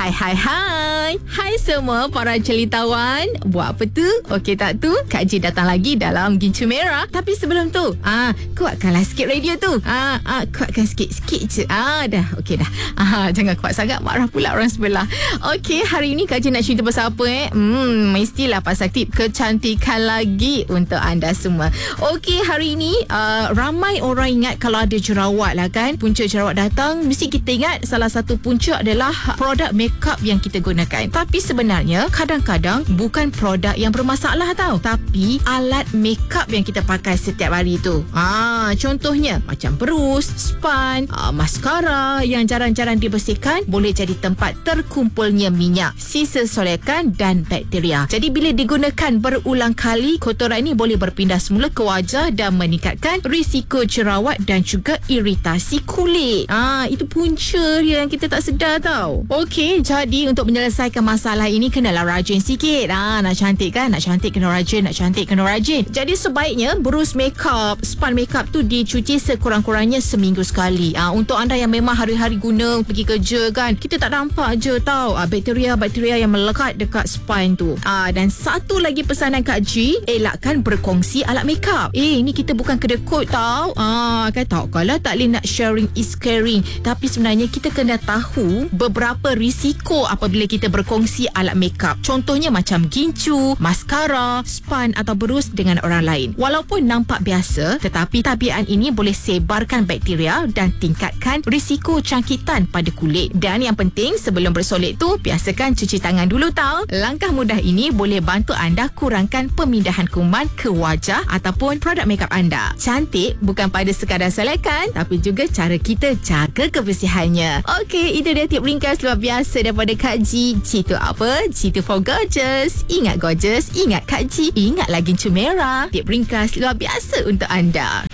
Hai semua para celitawan. Buat apa tu? Okey tak tu? Kak Ji datang lagi dalam Gincu Merah. Tapi sebelum tu, kuatkanlah sikit radio tu. Kuatkan sikit je. Dah. Okey dah. Jangan kuat sangat, marah pula orang sebelah. Okey, hari ni Kak Ji nak cerita pasal apa mestilah pasal tip kecantikan lagi untuk anda semua. Okey, hari ni ramai orang ingat kalau ada jerawat lah kan. Punca jerawat datang, mesti kita ingat salah satu punca adalah produk makeup yang kita gunakan. Tapi sebenarnya kadang-kadang bukan produk yang bermasalah tau, tapi alat makeup yang kita pakai setiap hari tu. Contohnya macam berus, span, maskara yang jarang-jarang dibersihkan boleh jadi tempat terkumpulnya minyak, sisa solekan dan bakteria. Jadi bila digunakan berulang kali, kotoran ini boleh berpindah semula ke wajah dan meningkatkan risiko jerawat dan juga iritasi kulit. Itu punca yang kita tak sedar tau. Okey, jadi untuk menyelesaikan masalah ini kenalah rajin sikit. Nak cantik kan? Nak cantik kena rajin, nak cantik kena rajin. Jadi sebaiknya berus makeup, span makeup tu dicuci sekurang-kurangnya seminggu sekali. Untuk anda yang memang hari-hari guna pergi kerja kan, kita tak nampak je tau bakteria-bakteria yang melekat dekat span tu. Dan satu lagi pesanan Kak Ji, elakkan berkongsi alat makeup. Ini kita bukan kedekut tau. Kan tak kalau tak boleh nak sharing is caring. Tapi sebenarnya kita kena tahu beberapa risiko apabila kita berkongsi alat makeup. Contohnya macam gincu, maskara, span atau berus dengan orang lain. Walaupun nampak biasa, tetapi tabiat ini boleh sebarkan bakteria dan tingkatkan risiko cangkitan pada kulit. Dan yang penting, sebelum bersolek tu, biasakan cuci tangan dulu tau. Langkah mudah ini boleh bantu anda kurangkan pemindahan kuman ke wajah ataupun produk makeup anda. Cantik bukan pada sekadar solekan, tapi juga cara kita jaga kebersihannya. Okey, itu dia tip ringkas luar biasa daripada Kak Ji. G tu apa? G tu for gorgeous. Ingat gorgeous, ingat Kak Ji, ingat lagi Gincu Merah. Tip ringkas luar biasa untuk anda.